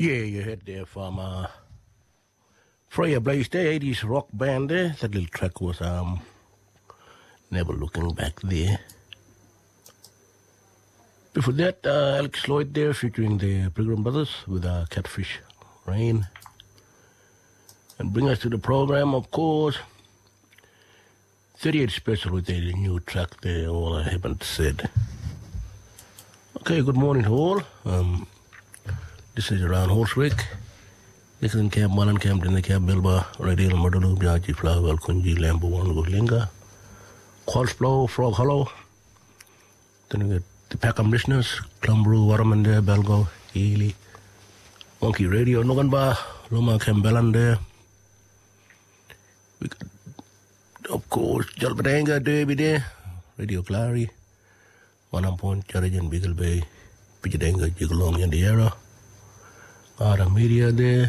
Yeah, you heard there from Freya Blaze there, 80s rock band there. That little track was Never Looking Back there. Before that, Alex Lloyd there featuring the Pilgrim Brothers with Catfish Rain. And bring us to the program, of course. 38 Special with the new track there, all I haven't said. Okay, good morning to all. This is around Holswick. Dixon Camp, Malan Camp, Dinner Camp, Bilba, Radio Murdalu, Biaji, Flower, Kunji, Lambo, Linga, Qualsblow, Frog Hollow. Then we got the Packham listeners, Clumbrew, Waterman Belgo, Ely, Monkey Radio, Noganba, Loma Cambelan there. We got, of course, Jalbadanga, Derby there, Radio Clary, One Point, Jarajan, Beagle Bay, Pijadanga, Jiggalong, and the Era. Ada Media there.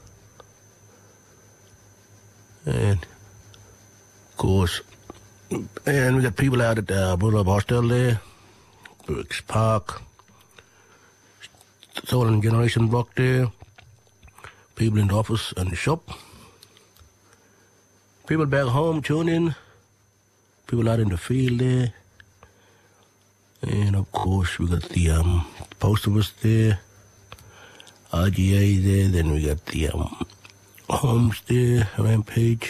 And, of course, and we got people out at Boulevard Hostel there, Brooks Park, Stolen Generation Block there, people in the office and the shop, people back home tuning, people out in the field there, and of course we got the post office there, RGA there, then we got the homes there, Rampage,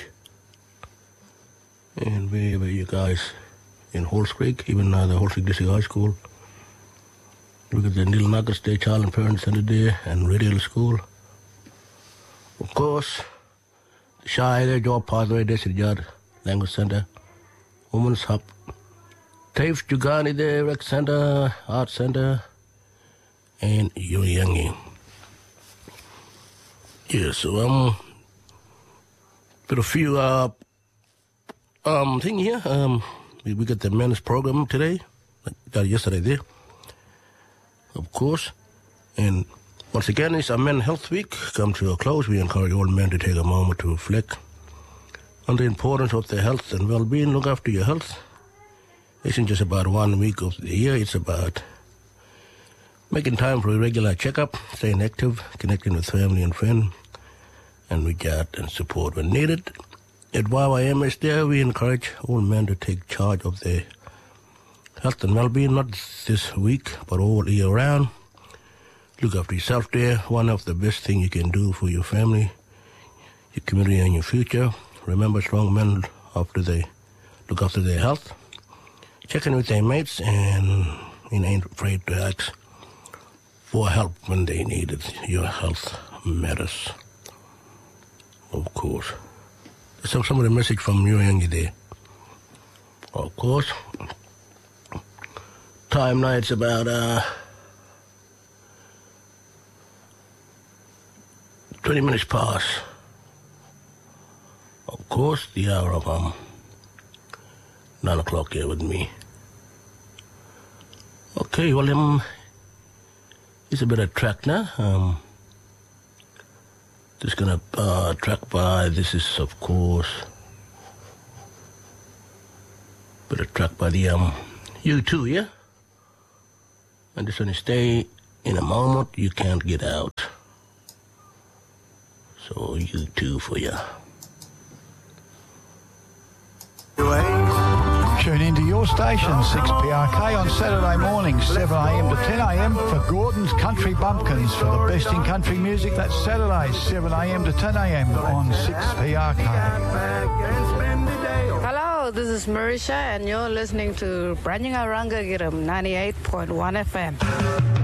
and wherever you guys in Halls Creek, even the Halls Creek District High School. We got the Little Nuggets there, Child and Parent Center there, and Radio School. Of course, the Shire there, Job Pathway, District Yard, Language Center, Women's Hub, Tafe Jugani there, Rec Center, Art Center, and Yoyangi. Yeah, so but a few thing here. We got the men's program today. Got it yesterday there, of course. And once again, it's a Men's Health Week. Come to a close. We encourage all men to take a moment to reflect on the importance of their health and well-being. Look after your health. It isn't just about 1 week of the year. It's about making time for a regular checkup, staying active, connecting with family and friends, and reach out and support when needed. At YYMS there, we encourage all men to take charge of their health and well-being, not this week, but all year round. Look after yourself there. One of the best things you can do for your family, your community, and your future. Remember, strong men, after they look after their health, check in with their mates, and ain't afraid to ask for help when they need it. Your health matters, of course. Some of the message from Yoyangi there. Of course. Time now it's about 20 minutes past. Of course, the hour of 9 o'clock here with me. Okay, well, it's a bit of track now. Just gonna track by. This is, of course, bit of track by the U2, yeah. And just gonna stay in a moment. You can't get out. So U2 for ya. Tune into your station, 6PRK on Saturday mornings, 7am to 10am for Gordon's Country Bumpkins for the best in country music. That's Saturdays, 7am to 10am on 6PRK. Hello, this is Marisha and you're listening to Branyanga Rangagiram 98.1 FM.